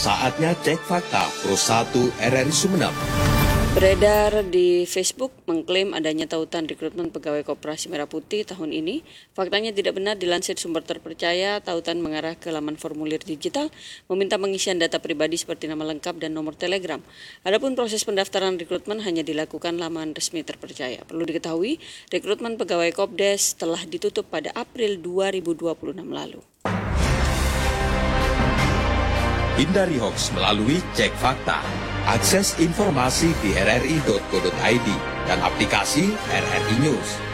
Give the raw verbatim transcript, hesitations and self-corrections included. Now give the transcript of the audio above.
Saatnya cek fakta Pro satu R R I Sumeneb. Beredar di Facebook mengklaim adanya tautan rekrutmen pegawai Koperasi Merah Putih tahun ini. Faktanya tidak benar. Dilansir sumber terpercaya, tautan mengarah ke laman formulir digital, meminta pengisian data pribadi seperti nama lengkap dan nomor telegram. Adapun proses pendaftaran rekrutmen hanya dilakukan laman resmi terpercaya. Perlu diketahui, rekrutmen pegawai Kopdes telah ditutup pada April dua ribu dua puluh enam lalu. Hindari hoaks melalui cek fakta. Akses informasi di r r i titik co titik i d dan aplikasi R R I News.